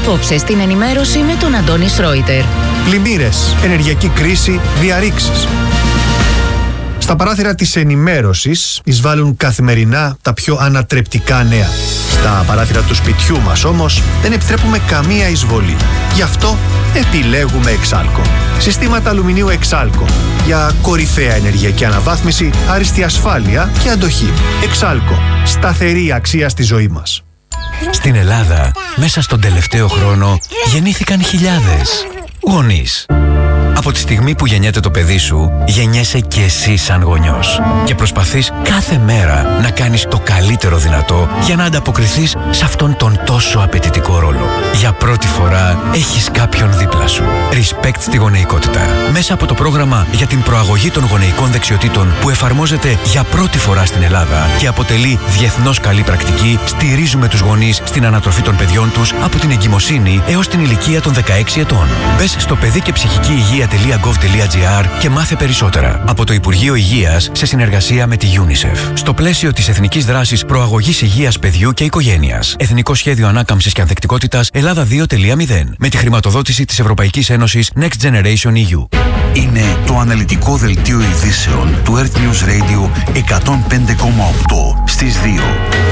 Απόψε στην ενημέρωση με τον Αντώνη Σρόιτερ. Πλημμύρες, ενεργειακή κρίση, διαρρήξεις. Στα παράθυρα της ενημέρωσης εισβάλλουν καθημερινά τα πιο ανατρεπτικά νέα. Στα παράθυρα του σπιτιού μας όμως δεν επιτρέπουμε καμία εισβολή. Γι' αυτό επιλέγουμε Exalco. Συστήματα αλουμινίου Exalco για κορυφαία ενεργειακή αναβάθμιση, άριστη ασφάλεια και αντοχή. Exalco. Σταθερή αξία στη ζωή μας. Στην Ελλάδα, μέσα στον τελευταίο χρόνο, γεννήθηκαν χιλιάδες γονείς. Από τη στιγμή που γεννιέται το παιδί σου, γεννιέσαι και εσύ σαν γονιός. Και προσπαθείς κάθε μέρα να κάνεις το καλύτερο δυνατό για να ανταποκριθείς σε αυτόν τον τόσο απαιτητικό ρόλο. Για πρώτη φορά έχεις κάποιον δίπλα σου. Respect στη γονεϊκότητα. Μέσα από το πρόγραμμα για την προαγωγή των γονεϊκών δεξιοτήτων που εφαρμόζεται για πρώτη φορά στην Ελλάδα και αποτελεί διεθνώς καλή πρακτική, στηρίζουμε τους γονείς στην ανατροφή των παιδιών τους από την εγκυμοσύνη έως την ηλικία των 16 ετών. Μπες στο παιδί και ψυχική υγεία.gov.gr και μάθε περισσότερα. Από το Υπουργείο Υγείας σε συνεργασία με τη UNICEF. Στο πλαίσιο της Εθνικής Δράσης Προαγωγής Υγείας Παιδιού και Οικογένειας. Εθνικό Σχέδιο Ανάκαμψης και Ανθεκτικότητας Ελλάδα 2.0. Με τη χρηματοδότηση της Ευρωπαϊκής Ένωσης Next Generation EU. Είναι το αναλυτικό δελτίο ειδήσεων του Earth News Radio 105,8 στις 2.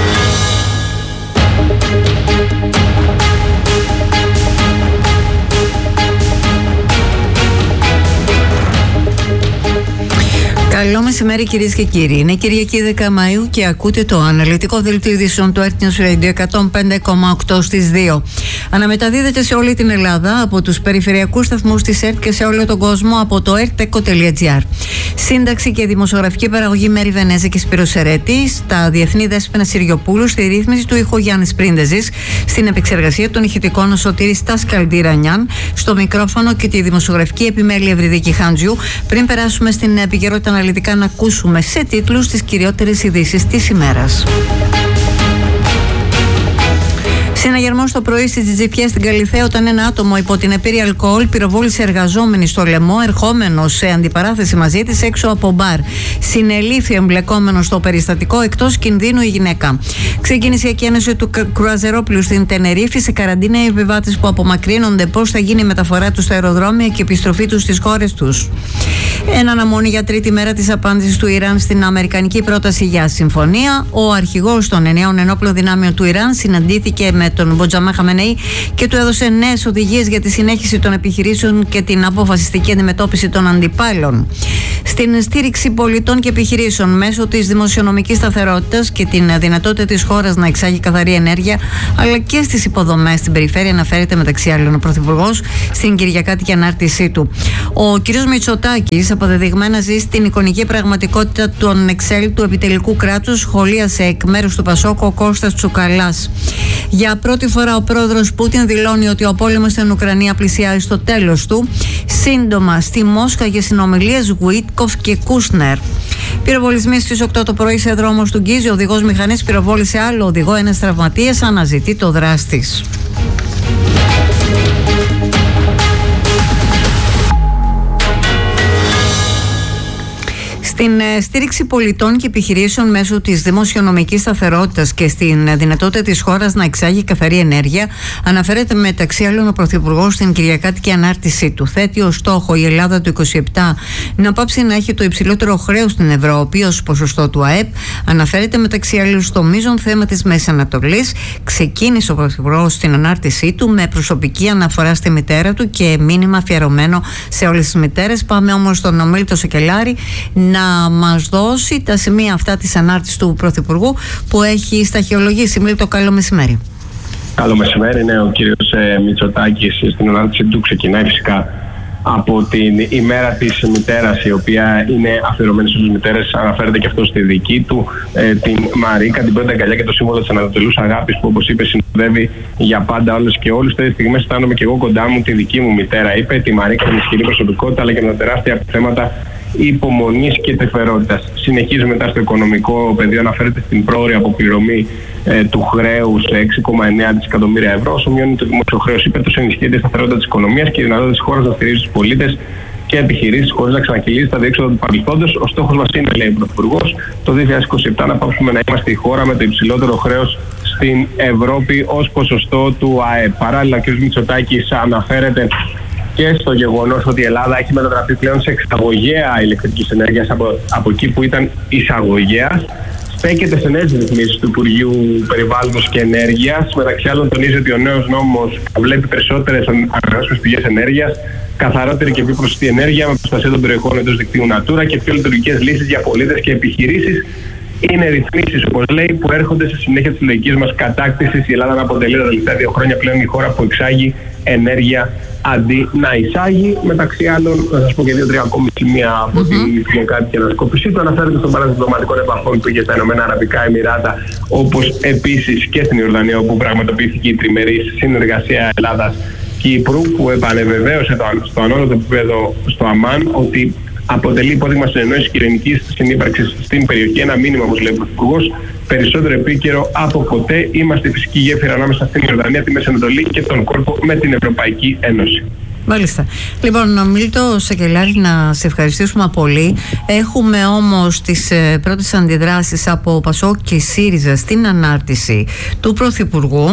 Καλό μεσημέρι κυρίες και κύριοι. Είναι Κυριακή 10 Μαΐου και ακούτε το αναλυτικό δελτίο ειδήσεων του Earth News Radio 105,8 στις 2. Αναμεταδίδεται σε όλη την Ελλάδα από τους περιφερειακούς σταθμούς της ΕΡΤ και σε όλο τον κόσμο από το erteco.gr. Σύνταξη και δημοσιογραφική παραγωγή Μέρη Βενέζη και Σπύρος Σερέτη. Στα διεθνή Δέσποινα Συριοπούλου. Στη ρύθμιση του ήχου Γιάννης Πρίντεζης. Στην επεξεργασία των ηχητικών ο Σωτήρης Τάσκαλντι Ρανιάν. Στο μικρόφωνο και τη δημοσιογραφική επιμέλεια Ευρυδίκη Χάντζιου. Πριν περάσουμε στην επικαιρότητα αναλυτικά, να ακούσουμε σε τίτλους τις κυριότερες ειδήσεις της ημέρας. Συναγερμός το πρωί στη Τζιτζιπιέ στην Καλιθέα, όταν ένα άτομο υπό την επίρρεια αλκοόλ πυροβόλησε εργαζόμενη στο λαιμό, ερχόμενος σε αντιπαράθεση μαζί της έξω από μπαρ. Συνελήφθη εμπλεκόμενο στο περιστατικό, εκτός κινδύνου η γυναίκα. Ξεκίνησε η εκκίνηση του κρουαζερόπλου στην Τενερίφη. Σε καραντίνα οι επιβάτες που απομακρύνονται πώς θα γίνει η μεταφορά τους στα αεροδρόμια και η επιστροφή τους στις χώρες τους. Εν αναμονή για τρίτη μέρα της απάντησης του Ιράν στην αμερικανική πρόταση για συμφωνία, ο αρχηγός των ενιαίων ενόπλων δυνάμεων του Ιράν συναντήθηκε με τον Μποτζαμά Χαμενεή και του έδωσε νέες οδηγίες για τη συνέχιση των επιχειρήσεων και την αποφασιστική αντιμετώπιση των αντιπάλων. Στην στήριξη πολιτών και επιχειρήσεων μέσω της δημοσιονομικής σταθερότητας και την δυνατότητα της χώρας να εξάγει καθαρή ενέργεια, αλλά και στις υποδομές στην περιφέρεια, αναφέρεται μεταξύ άλλων ο Πρωθυπουργός στην Κυριακάτικη ανάρτησή του. Ο κ. Μητσοτάκης αποδεδειγμένα ζει στην εικονική πραγματικότητα των Εξέλ του επιτελικού κράτους, σχολίασε εκ μέρους του Πασόκ ο Κώστας Τσουκαλάς. Για πρώτη φορά ο πρόεδρος Πούτιν δηλώνει ότι ο πόλεμος στην Ουκρανία πλησιάζει στο τέλος του. Σύντομα στη Μόσχα για συνομιλίες Γουίτκοφ και Κούσνερ. Πυροβολισμοί στις 8 το πρωί σε δρόμος του Γκίζη. Ο οδηγός μηχανής πυροβόλησε άλλο οδηγό. Ένας τραυματίας, αναζητεί το δράστης. Στην στήριξη πολιτών και επιχειρήσεων μέσω της δημοσιονομικής σταθερότητας και στην δυνατότητα της χώρας να εξάγει καθαρή ενέργεια, αναφέρεται μεταξύ άλλων ο Πρωθυπουργός στην Κυριακάτικη ανάρτησή του. Θέτει ως στόχο η Ελλάδα του 2027 να πάψει να έχει το υψηλότερο χρέος στην Ευρώπη ως ποσοστό του ΑΕΠ. Αναφέρεται μεταξύ άλλων στο μείζον θέμα της Μέσης Ανατολής. Ξεκίνησε ο Πρωθυπουργός στην ανάρτησή του με προσωπική αναφορά στη μητέρα του και μήνυμα αφιερωμένο σε όλες τις μητέρες. Πάμε όμως στον Ομίλτο Σεκελάρη να μας δώσει τα σημεία αυτά της ανάρτησης του Πρωθυπουργού που έχει σταχυολογήσει. Μίλτο, καλό μεσημέρι. Καλό μεσημέρι, ναι. Ο κύριος Μητσοτάκης στην ανάρτηση του ξεκινάει φυσικά από την ημέρα της μητέρας, η οποία είναι αφιερωμένη στις μητέρες. Αναφέρεται και αυτό στη δική του, την Μαρίκα, την πρώτη αγκαλιά και το σύμβολο της ανατολούς αγάπης που, όπως είπε, συνοδεύει για πάντα όλες και όλους. Τέτοιες στιγμές αισθάνομαι και εγώ κοντά μου τη δική μου μητέρα, είπε, τη Μαρίκα, με ισχυρή προσωπικότητα αλλά και με τεράστια θέματα υπομονής και τρυφερότητας. Συνεχίζει μετά στο οικονομικό πεδίο, αναφέρεται στην πρόωρη αποπληρωμή του χρέους 6,9 δισεκατομμύρια ευρώ. Όσο μειώνει το δημόσιο χρέος, είπε, τόσο ενισχύεται η σταθερότητα της οικονομίας και η δυνατότητα της χώρας να στηρίζει τους πολίτες και επιχειρήσεις χωρίς να ξανακυλίζει τα διέξοδα του παρελθόντος. Ο στόχος μας είναι, λέει ο Πρωθυπουργός, το 2027 να πάψουμε να είμαστε η χώρα με το υψηλότερο χρέος στην Ευρώπη ως ποσοστό του ΑΕΠ. Παράλληλα, ο κ. Μητσοτάκης αναφέρεται και στο γεγονός ότι η Ελλάδα έχει μετατραπεί πλέον σε εξαγωγέα ηλεκτρικής ενέργειας από εκεί που ήταν εισαγωγέας. Στέκεται σε νέες ρυθμίσεις του Υπουργείου Περιβάλλοντος και Ενέργειας. Μεταξύ άλλων, τονίζει ότι ο νέος νόμος βλέπει περισσότερες ανανεώσιμες πηγές ενέργειας, καθαρότερη και πιο προσιτή ενέργεια με προστασία των περιοχών εντός δικτύου Natura και πιο λειτουργικές λύσεις για πολίτες και επιχειρήσεις. Είναι ρυθμίσεις, όπως λέει, που έρχονται σε συνέχεια της λογικής μας κατάκτησης. Η Ελλάδα να αποτελεί τα τελευταία 2 χρόνια πλέον η χώρα που εξάγει ενέργεια αντί να εισάγει. Μεταξύ άλλων, να σας πω και 2-3 ακόμη σημεία από την δημοκρατική ανασκόπησή του. Αναφέρεται στον παράδειγμα διπλωματικών επαφών που είχε στα Ηνωμένα Αραβικά Εμιράτα, όπως επίσης και στην Ιορδανία, όπου πραγματοποιήθηκε η τριμερής συνεργασία Ελλάδας-Κύπρου, που επανεβεβαίωσε στο ανώτατο επίπεδο στο Αμάν ότι αποτελεί υπόδειγμα συνεννόησης και ειρηνικής συνύπαρξης στην περιοχή. Ένα μήνυμα, όπως λέει ο Πρωθυπουργός, περισσότερο επίκαιρο από ποτέ. Είμαστε η φυσική γέφυρα ανάμεσα στην Ιορδανία, τη Μέση Ανατολή και τον κόλπο με την Ευρωπαϊκή Ένωση. Μάλιστα. Λοιπόν, Μίλτο Σεκελάρη, να σε ευχαριστήσουμε πολύ. Έχουμε όμως τις πρώτες αντιδράσεις από ΠΑΣΟΚ και ΣΥΡΙΖΑ στην ανάρτηση του Πρωθυπουργού.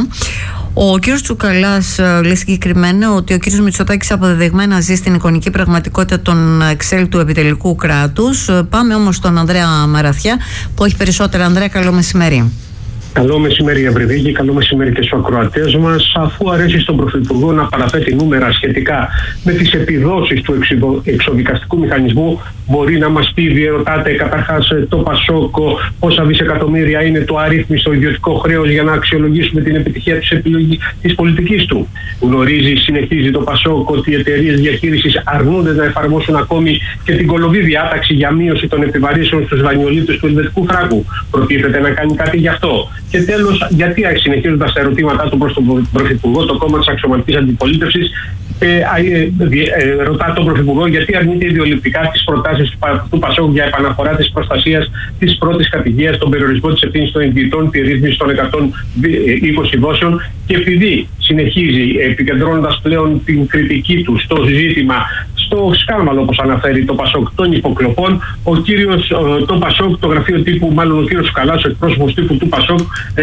Ο κύριος Τσουκαλάς λέει συγκεκριμένα ότι ο κύριος Μητσοτάκης αποδεδειγμένα ζει στην εικονική πραγματικότητα των Excel του επιτελικού κράτους. Πάμε όμως στον Ανδρέα Μαραθιά που έχει περισσότερα. Ανδρέα, καλό μεσημέρι. Καλό μεσημέρι, Ευρυδίκη, καλό μεσημέρι και στους ακροατές μας. Αφού αρέσει στον Πρωθυπουργό να παραθέτει νούμερα σχετικά με τις επιδόσεις του εξοδικαστικού μηχανισμού, μπορεί να μας πει, διερωτάτε καταρχάς το ΠΑΣΟΚ, πόσα δισεκατομμύρια είναι το αρρύθμιστο ιδιωτικό χρέος για να αξιολογήσουμε την επιτυχία της επιλογής της πολιτικής του. Γνωρίζει, συνεχίζει το ΠΑΣΟΚ, ότι οι εταιρείες διαχείρισης αρνούνται να εφαρμόσουν ακόμη και την κολοβή διάταξη για μείωση των επιβαρύσεων στους δανειολήπτες του ελβετικού φράγκου. Προτίθεται να κάνει κάτι γι' αυτό. Και τέλος, γιατί συνεχίζοντας τα ερωτήματά του προς τον Πρωθυπουργό, το κόμμα της αξιωματικής αντιπολίτευσης ρωτά τον Πρωθυπουργό γιατί αρνείται ιδεολειπτικά τις προτάσεις του ΠΑΣΟΚ για επαναφορά της προστασίας της πρώτης κατοικίας, τον περιορισμό της ευθύνης των ιδιωτών, τη ρύθμιση των 120 δόσεων, και επειδή συνεχίζει επικεντρώνοντας πλέον την κριτική του στο ζήτημα, στο σκάνδαλο, όπως αναφέρει το ΠΑΣΟΚ, των υποκλοπών, το ΠΑΣΟΚ, το γραφείο τύπου, μάλλον ο κύριος Τσουκαλάς, ο εκπρόσωπος τύπου του ΠΑΣΟΚ,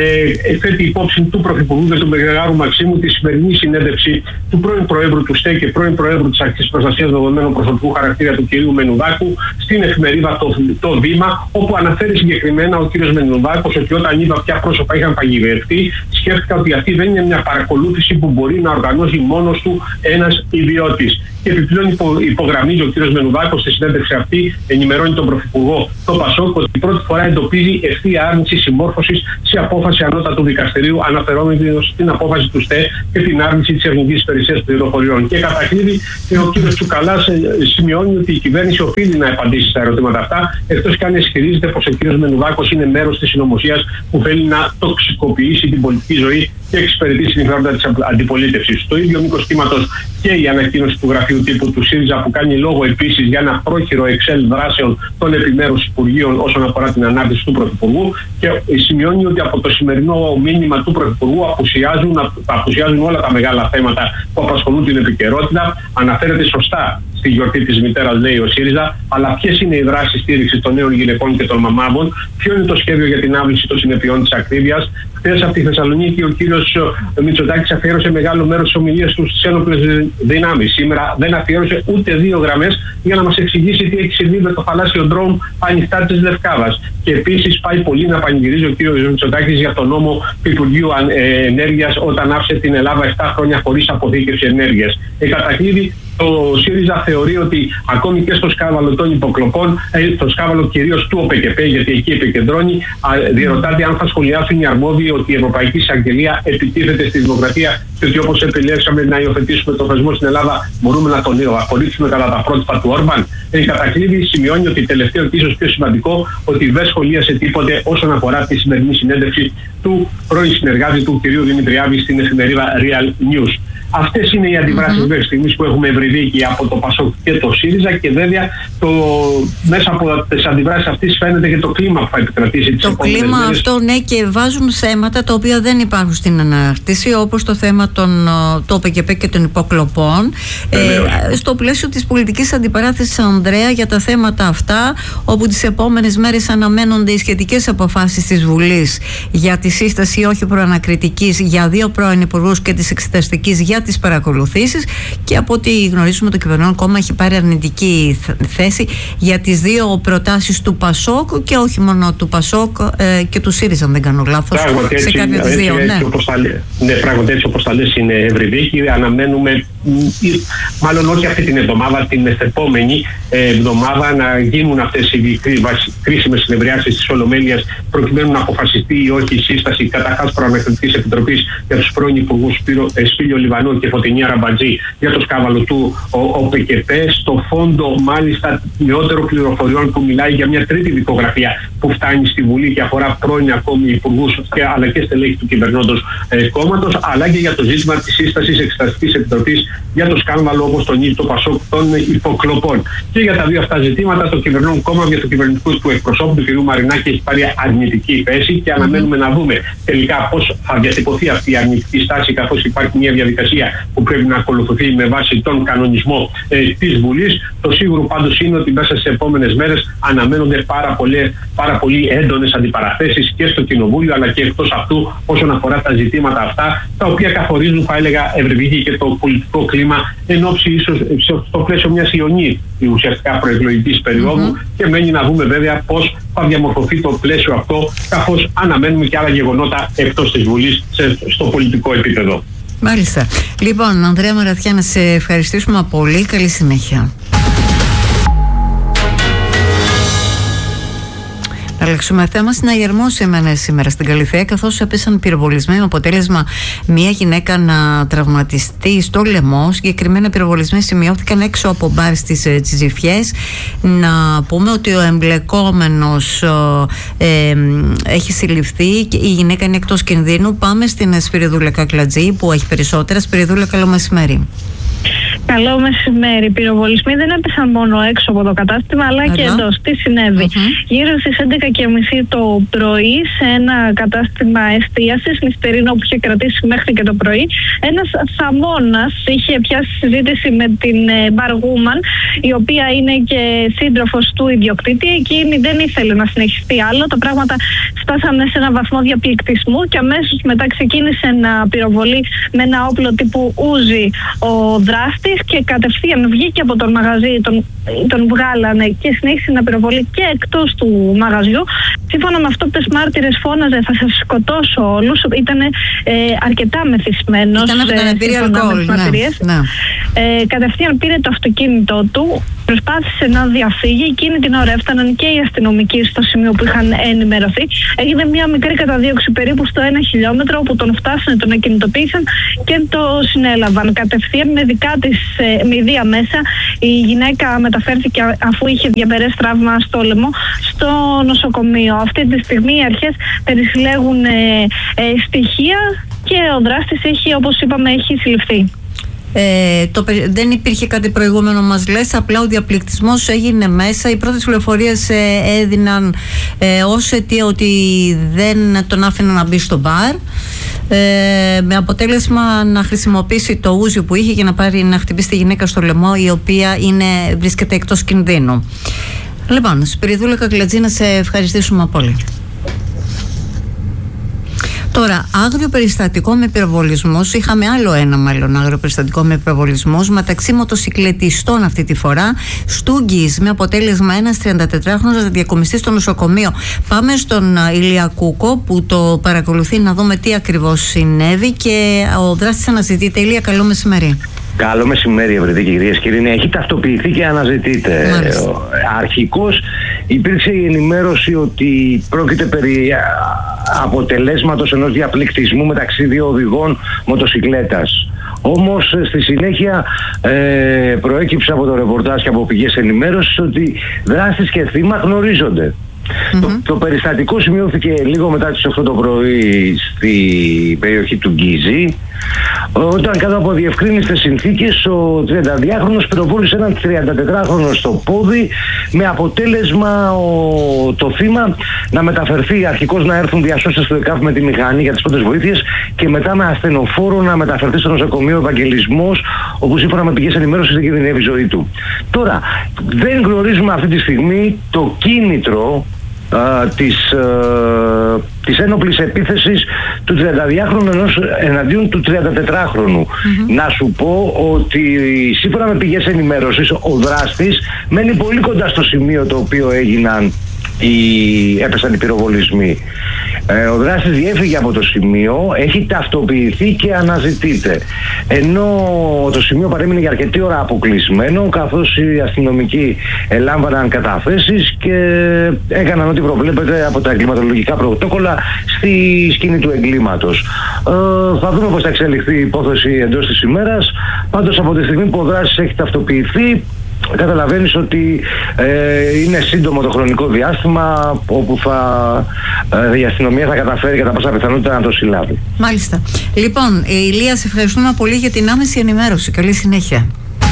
θέτει υπόψη του Πρωθυπουργού και του Μεγαλάρου Μαξίμου τη σημερινή συνέντευξη του πρώην Προέδρου του ΣΤΕ και πρώην Προέδρου της Αρχής Προστασίας Δεδομένων προσωπικού χαρακτήρα του κ. Μενουδάκου στην εφημερίδα το Βήμα, όπου αναφέρει συγκεκριμένα ο κ. Μενουδάκος ότι όταν είδα ποια πρόσωπα είχαν παγιδευτεί, σκέφτηκα ότι αυτή δεν είναι μια παρακολούθηση που μπορεί να οργανώσει μόνος του ένας ιδιώτης. Και επιπλέον υπογραμμίζει ο κ. Μενουδάκος στη συνέντευξη αυτή, ενημερώνει τον Πρωθυπουργό το ΠΑΣΟΚ ότι πρώτη φορά εντοπίζει ευθεία άρνηση συμμόρφωσης σε απόφαση ανώτατου δικαστηρίου, αναφερόμενη στην απόφαση του ΣΤΕ και την άρνηση της Εθνικής Υπηρεσίας Πληροφοριών. Και κατακλείδη, ο κ. Τσουκαλάς σημειώνει ότι η κυβέρνηση οφείλει να απαντήσει στα ερωτήματα αυτά, εκτός και αν ισχυρίζεται πως ο κ. Μενουδάκος είναι μέρος της συνωμοσίας που θέλει να τοξικοποιήσει την πολιτική ζωή και εξυπηρετεί συμφέροντα της αντιπολίτευσης. Στο ίδιο μήκος κύματος και η ανακοίνωση του γραφείου τύπου του ΣΥΡΙΖΑ, που κάνει λόγο επίσης για ένα πρόχειρο Excel δράσεων των επιμέρους υπουργείων όσον αφορά την ανάρτηση του Πρωθυπουργού, και σημειώνει ότι από το σημερινό μήνυμα του Πρωθυπουργού απουσιάζουν όλα τα μεγάλα θέματα που απασχολούν την επικαιρότητα. Αναφέρεται σωστά στη γιορτή της μητέρας, λέει ο ΣΥΡΙΖΑ, αλλά ποιες είναι οι δράσεις στήριξης των νέων γυναικών και των μαμάδων, ποιο είναι το σχέδιο για την άμβληση των συνεπειών της ακρίβειας. Χθες από τη Θεσσαλονίκη ο κύριος Μητσοτάκης αφιέρωσε μεγάλο μέρος της ομιλίας του στις ένοπλες δυνάμεις. Σήμερα δεν αφιέρωσε ούτε 2 γραμμές για να μας εξηγήσει τι έχει συμβεί με το θαλάσσιο ντρόουν ανοιχτά της Λευκάδας. Και επίσης πάει πολύ να πανηγυρίζει ο κύριος Μητσοτάκης για τον νόμο του Υπουργείου Ενέργειας, όταν άφησε την Ελλάδα 7 χρόνια χωρίς αποθήκευση ενέργειας. Κατακλείδη, το ΣΥΡΙΖΑ θεωρεί ότι ακόμη και στο σκάνδαλο των υποκλοπών, το σκάνδαλο κυρίως του ΟΠΕΚΕΠΕ, γιατί εκεί επικεντρώνει, διερωτάται αν θα σχολιάσουν οι αρμόδιοι ότι η Ευρωπαϊκή Εισαγγελία επιτίθεται στη δημοκρατία και ότι όπως επιλέξαμε να υιοθετήσουμε τον θεσμό στην Ελλάδα, μπορούμε να τον απορρίψουμε κατά τα πρότυπα του Όρμπαν. Κατακλείδη, σημειώνει ότι τελευταίο και ίσως πιο σημαντικό, ότι δεν σχολίασε τίποτε όσον αφορά τη σημερινή συνέντευξη του πρώην συνεργάτη του κ. Δημητριάδη στην εφημερίδα Real News. Αυτές είναι οι αντιδράσεις μέχρι στιγμής που έχουμε ευρυδίκη από το ΠΑΣΟΚ και το ΣΥΡΙΖΑ, και βέβαια μέσα από τις αντιδράσεις αυτές φαίνεται και το κλίμα που θα επικρατήσει τις επόμενες μέρες. Το κλίμα αυτό, ναι, και βάζουν θέματα τα οποία δεν υπάρχουν στην ανάρτηση, όπως το θέμα των ΟΠΚΠ και των υποκλοπών. Στο πλαίσιο της πολιτικής αντιπαράθεσης, Ανδρέα, για τα θέματα αυτά, όπου τις επόμενες μέρες αναμένονται οι σχετικές αποφάσεις της Βουλής για τη σύσταση όχι προανακριτικής για 2 πρώην υπουργούς και της εξεταστικής για τις παρακολουθήσεις, και από ό,τι γνωρίζουμε το κυβερνών κόμμα έχει πάρει αρνητική θέση για τις 2 προτάσεις του ΠΑΣΟΚ, και όχι μόνο του ΠΑΣΟΚ και του ΣΥΡΙΖΑ, αν δεν κάνω λάθος. Σε κάποια τις 2, ναι, πράγματι έτσι όπως τα λες είναι ευρυδίκη. Αναμένουμε, μάλλον όχι αυτή την εβδομάδα, την επόμενη εβδομάδα, να γίνουν αυτές οι κρίσιμες συνεδριάσεις της Ολομέλειας, προκειμένου να αποφασιστεί ή όχι η σύσταση καταρχάς προανακριτικής επιτροπής για τους πρώην υπουργούς Σπύλιο Λιβανό και Φωτεινή Αραμπατζή για το σκάνδαλο του ΟΠΚΠ. Στο φόντο, μάλιστα, νεότερο πληροφοριών που μιλάει για μια τρίτη δικογραφία που φτάνει στη Βουλή και αφορά πρώην ακόμη υπουργούς αλλά και στελέχη του κυβερνώντος κόμματος, αλλά και για το ζήτημα της σύστασης εξεταστικής επιτροπής για το σκάνδαλο, όπως τονίζει το ΠΑΣΟΚ, των υποκλοπών. Και για τα 2 αυτά ζητήματα, το κυβερνών κόμμα για το κυβερνητικό του εκπροσώπου, του κ. Μαρινάκη, έχει πάρει αρνητική θέση, και αναμένουμε να δούμε τελικά πώς θα διατυπωθεί αυτή η αρνητική στάση, καθώς υπάρχει μια διαδικασία που πρέπει να ακολουθηθεί με βάση τον κανονισμό της Βουλής. Το σίγουρο πάντως είναι ότι μέσα στις επόμενες μέρες αναμένονται πάρα πολύ έντονες αντιπαραθέσεις και στο Κοινοβούλιο αλλά και εκτός αυτού, όσον αφορά τα ζητήματα αυτά, τα οποία καθορίζουν, θα έλεγα, ευρυδίκη και το πολιτικό κλίμα εν ώψη ίσως στο πλαίσιο μιας ιονής ουσιαστικά προεκλογικής περίοδου, και μένει να δούμε βέβαια πώς θα διαμορφωθεί το πλαίσιο αυτό, καθώς αναμένουμε και άλλα γεγονότα εκτός της Βουλής στο πολιτικό επίπεδο. Μάλιστα. Λοιπόν, Ανδρέα Μαραθιά, να σε ευχαριστήσουμε πολύ. Καλή συνέχεια. Να αλλάξουμε θέμα. Συναγερμός έμενε σήμερα στην Καλυθέα, καθώς έπεσαν πυροβολισμοί με αποτέλεσμα μια γυναίκα να τραυματιστεί στο λαιμό. Συγκεκριμένα πυροβολισμοί σημειώθηκαν έξω από μπαρ στις Τσιζιφιές. Να πούμε ότι ο εμπλεκόμενος έχει συλληφθεί και η γυναίκα είναι εκτός κινδύνου. Πάμε στην Σπυριδούλα Κακλατζή που έχει περισσότερα. Σπυριδούλα, καλό μεσημέρι. Καλό μεσημέρι. Οι πυροβολισμοί δεν έπεσαν μόνο έξω από το κατάστημα, αλλά και εντός. Τι συνέβη? Γύρω στις 11:30 το πρωί, σε ένα κατάστημα εστίασης νυχτερινό που είχε κρατήσει μέχρι και το πρωί, ένας θαμώνας είχε πιάσει συζήτηση με την μπαργούμαν, η οποία είναι και σύντροφος του ιδιοκτήτη. Εκείνη δεν ήθελε να συνεχιστεί άλλο. Τα πράγματα φτάσανε σε ένα βαθμό διαπληκτισμού και αμέσως μετά ξεκίνησε να πυροβολεί με ένα όπλο τύπου ούζι ο δράστης, και κατευθείαν βγήκε από τον μαγαζί, τον βγάλανε και συνέχισε να πυροβολεί και εκτός του μαγαζιού. Σύμφωνα με αυτόπτες μάρτυρες φώναζε «θα σας σκοτώσω όλους». Ήταν αρκετά μεθυσμένος. Πήρε αλκοόλ. Κατευθείαν πήρε το αυτοκίνητό του, προσπάθησε να διαφύγει. Εκείνη την ώρα έφταναν και οι αστυνομικοί στο σημείο που είχαν ενημερωθεί. Έγινε μια μικρή καταδίωξη περίπου στο 1 χιλιόμετρο, όπου τον φτάσανε, τον ακινητοποίησαν και το συνέλαβαν. Κατευθείαν με δικά της μηδία μέσα, η γυναίκα μεταφέρθηκε, αφού είχε διαπερές τραύμα στο λαιμό, στο νοσοκομείο. Αυτή τη στιγμή οι αρχές περισυλλέγουν στοιχεία και ο δράστης έχει, όπως είπαμε, έχει συλληφθεί. Δεν υπήρχε κάτι προηγούμενο, μας λες, απλά ο διαπληκτισμός έγινε μέσα. Οι πρώτες πληροφορίες έδιναν ως αιτία ότι δεν τον άφηναν να μπει στο μπαρ, με αποτέλεσμα να χρησιμοποιήσει το ούζι που είχε για να χτυπήσει τη γυναίκα στο λαιμό, η οποία βρίσκεται εκτός κινδύνου. Λοιπόν, Σπυριδούλα Κακλατζή, να σε ευχαριστήσουμε πολύ. Τώρα, άγριο περιστατικό με πυροβολισμούς. Είχαμε άλλο ένα μάλλον άγριο περιστατικό με πυροβολισμούς μεταξύ μοτοσυκλετιστών αυτή τη φορά. Στούγγις, με αποτέλεσμα ένας 34χρονος να διακομιστεί στο νοσοκομείο. Πάμε στον Ηλία Κούκο που το παρακολουθεί να δούμε τι ακριβώς συνέβη και ο δράστης αναζητείται. Ηλία, καλό μεσημέρι. Καλό μεσημέρι, Ευρυδίκη, κυρίες και κύριοι. Έχει ταυτοποιηθεί και αναζητείται. Αρχικώς υπήρξε η ενημέρωση ότι πρόκειται περί αποτελέσματος ενός διαπληκτισμού μεταξύ 2 οδηγών μοτοσυκλέτας. Όμως στη συνέχεια προέκυψε από το ρεπορτάζ και από πηγές ενημέρωσης ότι δράστης και θύμα γνωρίζονται. Το περιστατικό σημειώθηκε λίγο μετά τις 8 το πρωί στη περιοχή του Γκίζη, όταν κάτω από διευκρίνιστες συνθήκες ο 32χρονος πυροβόλησε έναν 34χρονο στο πόδι, με αποτέλεσμα το θύμα να μεταφερθεί, αρχικώς να έρθουν διασώστες του ΕΚΑΒ με τη μηχανή για τις πρώτες βοήθειες και μετά με ασθενοφόρο να μεταφερθεί στο νοσοκομείο Ευαγγελισμός, όπου σύμφωνα με πηγές ενημέρωσης δεν κινδυνεύει η ζωή του. Τώρα, δεν γνωρίζουμε αυτή τη στιγμή το κίνητρο της ένοπλης επίθεσης του 32χρονου εναντίον του 34χρονου. Να σου πω ότι σύμφωνα με πηγές ενημέρωσης ο δράστης μένει πολύ κοντά στο σημείο το οποίο έπεσαν οι πυροβολισμοί. Ο δράστης διέφυγε από το σημείο, έχει ταυτοποιηθεί και αναζητείται. Ενώ το σημείο παρέμεινε για αρκετή ώρα αποκλεισμένο, καθώς οι αστυνομικοί ελάμβαναν καταθέσεις και έκαναν ό,τι προβλέπεται από τα εγκληματολογικά πρωτόκολλα στη σκηνή του εγκλήματος. Θα δούμε πώς θα εξελιχθεί η υπόθεση εντός της ημέρας. Πάντως από τη στιγμή που ο δράστης έχει ταυτοποιηθεί, καταλαβαίνεις ότι είναι σύντομο το χρονικό διάστημα όπου η αστυνομία θα καταφέρει κατά πάσα πιθανότητα να το συλλάβει. Μάλιστα. Λοιπόν, Ηλία, σε ευχαριστούμε πολύ για την άμεση ενημέρωση. Καλή συνέχεια.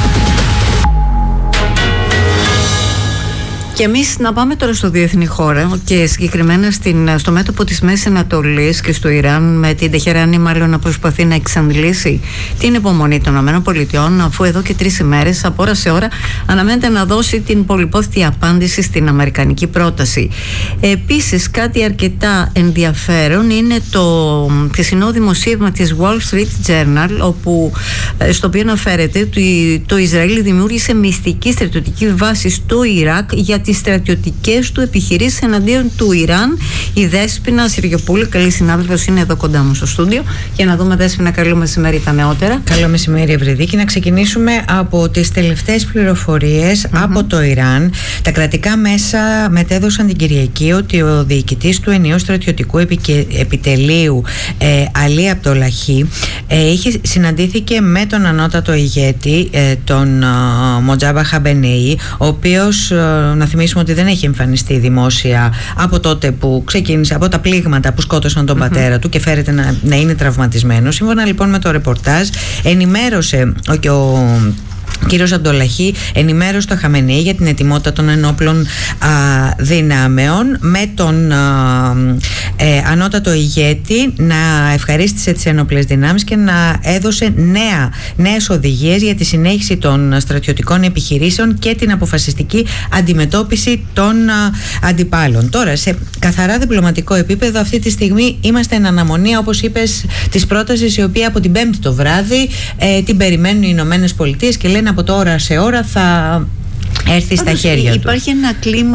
Και εμείς να πάμε τώρα στο διεθνή χώρο και συγκεκριμένα στο μέτωπο της Μέσης Ανατολής και στο Ιράν, με την Τεχεράνη μάλλον να προσπαθεί να εξαντλήσει την υπομονή των ΗΠΑ, αφού εδώ και 3 ημέρες από ώρα σε ώρα αναμένεται να δώσει την πολυπόθητη απάντηση στην αμερικανική πρόταση. Επίσης, κάτι αρκετά ενδιαφέρον είναι το χθεσινό δημοσίευμα της Wall Street Journal, στο οποίο αναφέρεται ότι το Ισραήλ δημιούργησε μυστική στρατιωτική βάση στο Ιράκ για τις στρατιωτικές του επιχειρήσεις εναντίον του Ιράν. Η Δέσποινα Συριοπούλη, καλή συνάδελφος, είναι εδώ κοντά μου στο στούντιο. Για να δούμε, Δέσποινα, καλό μεσημέρι τα νεότερα. Καλό μεσημέρι, Ευρυδίκη. Να ξεκινήσουμε από τις τελευταίες πληροφορίες από το Ιράν. Τα κρατικά μέσα μετέδωσαν την Κυριακή ότι ο διοικητής του ενιαίου στρατιωτικού επιτελείου, Αλή Αμπτολαχή, συναντήθηκε με τον ανώτατο ηγέτη, τον Μοτζάμπα Χαμπενέη, ο οποίος, να θυμίσουμε ότι δεν έχει εμφανιστεί δημόσια από τότε που ξεκίνησε, από τα πλήγματα που σκότωσαν τον πατέρα του, και φέρεται να είναι τραυματισμένο. Σύμφωνα λοιπόν με το ρεπορτάζ, ενημέρωσε ο κύριος Αμπτολαχή ενημέρωσε το Χαμενέη για την ετοιμότητα των ενόπλων δυνάμεων, με τον ανώτατο ηγέτη να ευχαρίστησε τις ενόπλες δυνάμεις και να έδωσε νέες οδηγίες για τη συνέχιση των στρατιωτικών επιχειρήσεων και την αποφασιστική αντιμετώπιση των αντιπάλων. Τώρα, σε καθαρά διπλωματικό επίπεδο, αυτή τη στιγμή είμαστε εν αναμονή, όπως είπες, της πρότασης, η οποία από την Πέμπτη το βράδυ την περιμένουν οι Ηνωμένες Πολιτείες και λένε από τώρα σε ώρα θα έρθει στα χέρια του. Υπάρχει ένα κλίμα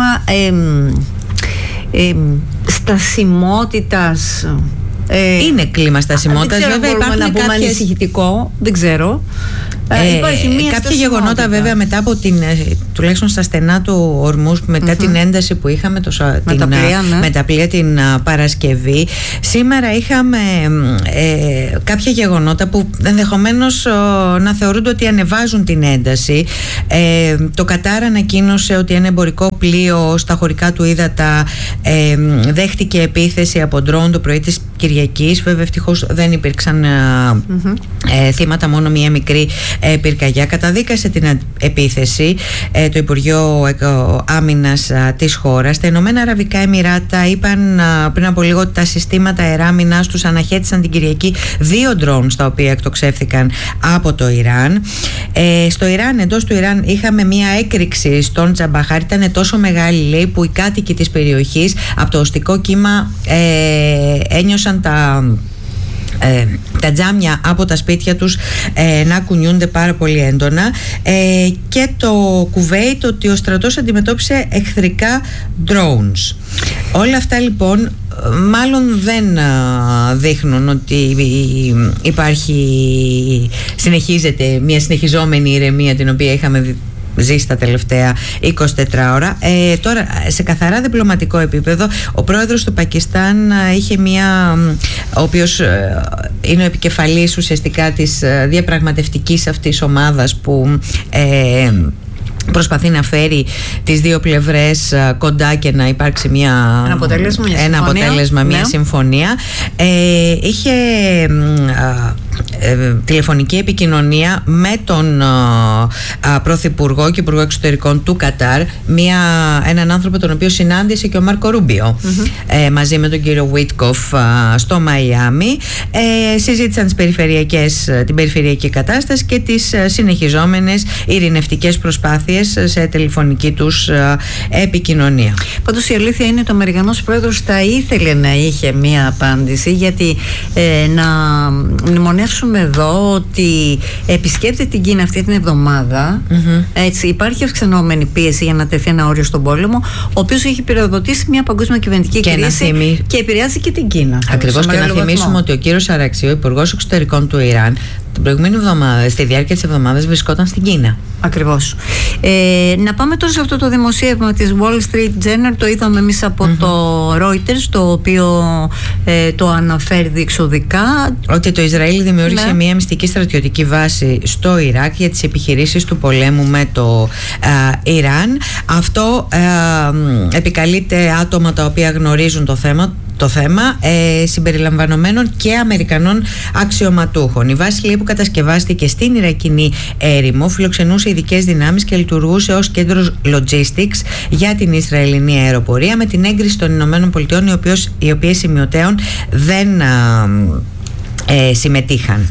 στασιμότητας. Είναι κλίμα στασιμότητας. Βέβαια υπάρχουν να πούμε ανησυχητικό, δεν ξέρω. Κάποια γεγονότα βέβαια μετά από τουλάχιστον στα στενά του Ορμούς, μετά την ένταση που είχαμε με τα πλοία την Παρασκευή, σήμερα είχαμε κάποια γεγονότα που ενδεχομένως να θεωρούνται ότι ανεβάζουν την ένταση. Το Κατάρ ανακοίνωσε ότι ένα εμπορικό πλοίο στα χωρικά του ύδατα δέχτηκε επίθεση από ντρόουν το πρωί της Κυριακής. Βέβαια ευτυχώς δεν υπήρξαν θύματα, μόνο μία μικρή πυρκαγιά. Καταδίκασε την επίθεση το Υπουργείο Άμυνας της χώρας. Τα Ηνωμένα Αραβικά Εμιράτα είπαν πριν από λίγο ότι τα συστήματα αεράμυνας τους αναχέτησαν την Κυριακή 2 ντρόουν τα οποία εκτοξεύθηκαν από το Ιράν. Στο Ιράν, εντός του Ιράν, είχαμε μία έκρηξη στον Τζαμπαχάρ. Ήταν τόσο μεγάλη, λέει, που οι κάτοικοι της περιοχής από το οστικό κύμα ένιωσαν τα τζάμια από τα σπίτια τους να κουνιούνται πάρα πολύ έντονα, και το Κουβέιτ ότι ο στρατός αντιμετώπισε εχθρικά drones. Όλα αυτά λοιπόν μάλλον δεν δείχνουν ότι συνεχίζεται μια συνεχιζόμενη ηρεμία την οποία είχαμε ζήσει τα τελευταία 24 ώρα. Τώρα, σε καθαρά διπλωματικό επίπεδο, ο πρόεδρος του Πακιστάν είχε ο οποίος είναι ο επικεφαλής ουσιαστικά της διαπραγματευτικής αυτής ομάδας που προσπαθεί να φέρει τις δύο πλευρές κοντά και να υπάρξει ένα αποτέλεσμα, μια συμφωνία. Είχε τηλεφωνική επικοινωνία με τον Πρωθυπουργό και Υπουργό Εξωτερικών του Κατάρ, έναν άνθρωπο τον οποίο συνάντησε και ο Μάρκο Ρούμπιο μαζί με τον κύριο Βίτκοφ στο Μαϊάμι. Συζήτησαν την περιφερειακή κατάσταση και τις συνεχιζόμενες ειρηνευτικές προσπάθειες σε τηλεφωνική τους επικοινωνία. Πάντως η αλήθεια είναι ότι ο Αμερικανός πρόεδρος θα ήθελε να είχε μία απάντηση, γιατί να μνημονεύσουμε εδώ ότι επισκέπτεται την Κίνα αυτή την εβδομάδα. Έτσι, υπάρχει αυξανόμενη πίεση για να τεθεί ένα όριο στον πόλεμο, ο οποίος έχει πυροδοτήσει μια παγκόσμια κυβερνητική κρίση και επηρεάζει και την Κίνα. Ακριβώς, και να θυμίσουμε ότι ο κύριος Αραξί, ο Υπουργός Εξωτερικών του Ιράν, την προηγούμενη εβδομάδα, στη διάρκεια της εβδομάδας, βρισκόταν στην Κίνα. Ακριβώς. Να πάμε τώρα σε αυτό το δημοσίευμα της Wall Street Journal. Το είδαμε εμείς από το Reuters, το οποίο το αναφέρει διεξοδικά. Ότι το Ισραήλ δημιούργησε μια μυστική στρατιωτική βάση στο Ιράκ για τις επιχειρήσεις του πολέμου με το Ιράν. Αυτό επικαλείται άτομα τα οποία γνωρίζουν το θέμα, συμπεριλαμβανομένων και Αμερικανών αξιωματούχων. Η βάση, λέει, που κατασκευάστηκε στην Ιρακινή έρημο, φιλοξενούσε ειδικές δυνάμεις και λειτουργούσε ως κέντρο logistics για την Ισραηλινή αεροπορία, με την έγκριση των Ηνωμένων Πολιτειών, οι οποίες σημειωτέων δεν συμμετείχαν.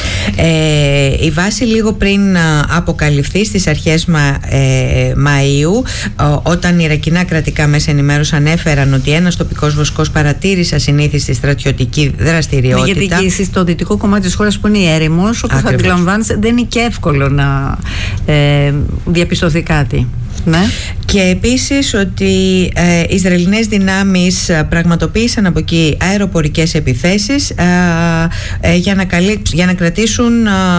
Η βάση λίγο πριν αποκαλυφθεί στις αρχές Μαΐου, όταν οι Ιρακινά κρατικά μέσα ενημέρωσαν, ανέφεραν ότι ένας τοπικός βοσκός παρατήρησε ασυνήθιστη στρατιωτική δραστηριότητα. Γιατί και στο δυτικό κομμάτι της χώρας, που είναι η έρημος, όπως αντιλαμβάνεσαι, δεν είναι και εύκολο να διαπιστωθεί κάτι. Ναι. Και επίσης ότι οι Ισραηλινές δυνάμεις πραγματοποίησαν από εκεί αεροπορικές επιθέσεις για να κρατήσουν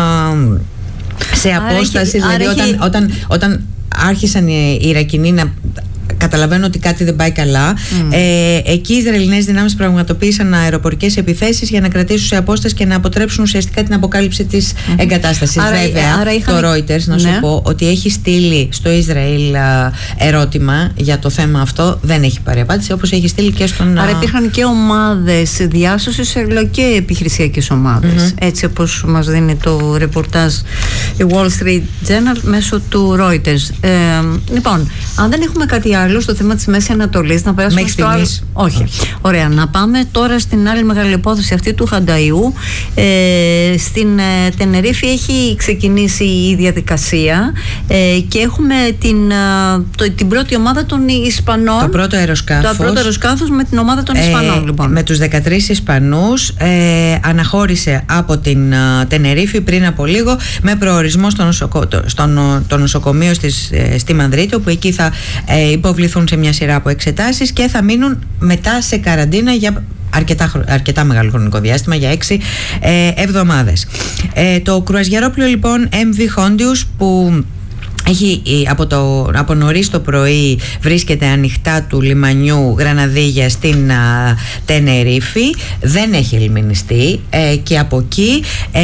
σε απόσταση. Δηλαδή όταν άρχισαν οι Ιρακινοί να καταλαβαίνω ότι κάτι δεν πάει καλά, εκεί οι Ισραηλινές δυνάμεις πραγματοποίησαν αεροπορικές επιθέσεις για να κρατήσουν σε απόσταση και να αποτρέψουν ουσιαστικά την αποκάλυψη της εγκατάστασης. Βέβαια, το Reuters, να σου πω, ότι έχει στείλει στο Ισραήλ ερώτημα για το θέμα αυτό, δεν έχει πάρει απάντηση, όπως έχει στείλει και στον... Άρα υπήρχαν και ομάδες διάσωσης, αλλά και επιχειρησιακές ομάδες, έτσι όπως μας δίνει το ρεπορτάζ η Wall Street Journal μέσω του Reuters. Λοιπόν, αν δεν έχουμε κάτι άλλο στο θέμα της Μέσης Ανατολής, να περάσουμε στο άλλο. Όχι. Ωραία. Να πάμε τώρα στην άλλη μεγάλη υπόθεση, αυτή του Χανταϊού. Στην Τενερίφη έχει ξεκινήσει η διαδικασία και έχουμε την πρώτη ομάδα των Ισπανών. Το πρώτο αεροσκάφος με την ομάδα των Ισπανών, λοιπόν. Με τους 13 Ισπανούς αναχώρησε από την Τενερίφη πριν από λίγο, με προορισμό στο νοσοκομείο στη Μανδρίτη, όπου εκεί θα υποβληθούν σε μια σειρά από εξετάσεις και θα μείνουν μετά σε καραντίνα για αρκετά μεγάλο χρονικό διάστημα, για 6 εβδομάδες. Το κρουαζιερόπλοιο, λοιπόν, MV Hondius, που έχει από νωρίς το πρωί βρίσκεται ανοιχτά του λιμανιού Γραναδίγια στην Τενερίφη, δεν έχει ελμινιστεί και από εκεί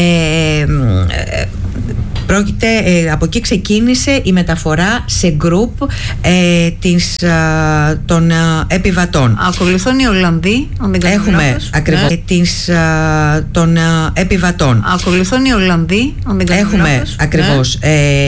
από εκεί ξεκίνησε η μεταφορά σε γκρουπ των επιβατών. Ακολουθούν οι Ολλανδοί, έχουμε ακριβώς των επιβατών. Ακολουθούν οι Ολλανδοί, έχουμε ακριβώς